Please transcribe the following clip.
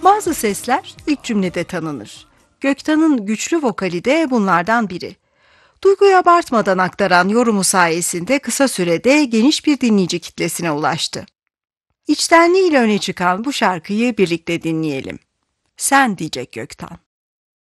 Bazı sesler ilk cümlede tanınır. Göktan'ın güçlü vokali de bunlardan biri. Duyguyu abartmadan aktaran yorumu sayesinde kısa sürede geniş bir dinleyici kitlesine ulaştı. İçtenliğiyle öne çıkan bu şarkıyı birlikte dinleyelim. Sen diyecek Göktan.